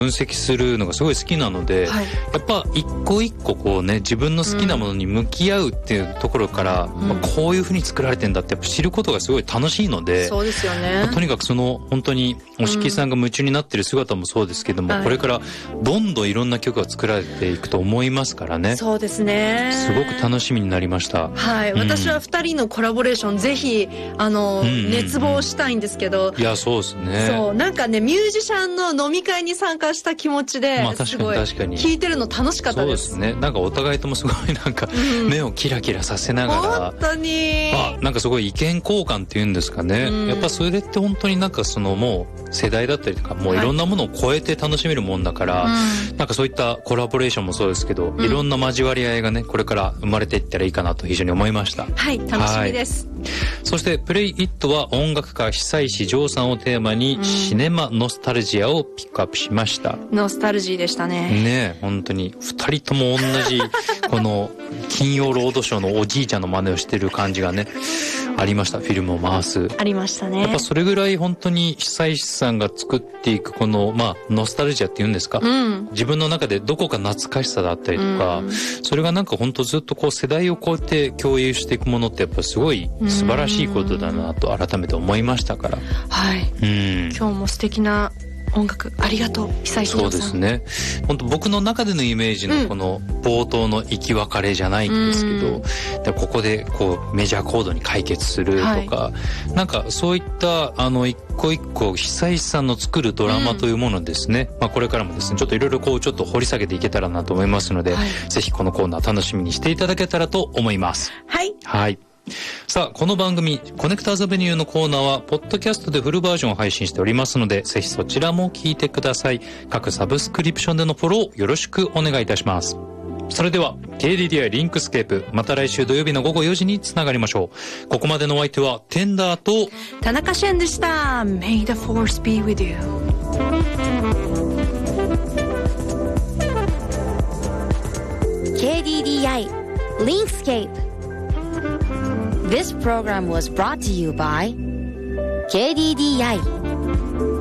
分析するのがすごい好きなので、 はい、 やっぱ一個一個こうね、自分の好きなものに向き合うっていうところから、こういう風に作られてんだってやっぱ知ることがすごい楽しいので、 そうですよね。 とにかくその本当に押木さんが夢中になってる姿もそうですけども、これからどんどんいろんな曲が作られていくと思いますからね。 そうですね。 すごく楽しみになりました。 はい、私は2人のコラボレーションぜひ熱望したいんですけど、 いやそうですね。 そうなんかね、ミュージシャンの飲み会に参加した気持ちで、すごい聞いてるの楽しかったです。 そうですね。なんかお互いともすごいなんか目をキラキラさせながら、 本当になんかすごい意見交換っていうんですかね。やっぱそれって本当になんかそのもう世代だったりとかもういろんなものを超えて楽しめるもんだから、なんかそういったコラボレーションもそうですけど、いろんな交わり合いがねこれから生まれていったらいいかなと非常に思いました。 はい、楽しみです。 そしてプレイイットは音楽家久石譲さんをテーマにシネマノスタルジアをピックアップしました。 ノスタルジーでしたね。 ねえ、本当に2人とも同じこの金曜ロードショーのおじいちゃんの真似をしてる感じがねありました。フィルムを回すありましたね。 やっぱそれぐらい本当に久石さんが作っていくこのノスタルジアっていうんですか、自分の中でどこか懐かしさだったりとか、それがなんか本当ずっとこう世代を超えて共有していくものってやっぱすごい素晴らしいことだなと改めて思いましたから。 はい、今日も素敵な音楽ありがとう久石さん。 そうですね。本当僕の中でのイメージのこの冒頭の生き別れじゃないんですけど、でここでこうメジャーコードに解決するとか、なんかそういった一個一個久石さんの作るドラマというものですね、これからもですねちょっといろいろこうちょっと掘り下げていけたらなと思いますので、ぜひこのコーナー楽しみにしていただけたらと思います。 はい、 はい。さあこの番組コネクターズアベニューのコーナーはポッドキャストでフルバージョンを配信しておりますので、ぜひそちらも聞いてください。各サブスクリプションでのフォローよろしくお願いいたします。それでは KDDI リンクスケープ、また来週土曜日の午後4時につながりましょう。ここまでのお相手はテンダーと田中俊でした。 May the force be with you。 KDDI Linkscape。This program was brought to you by KDDI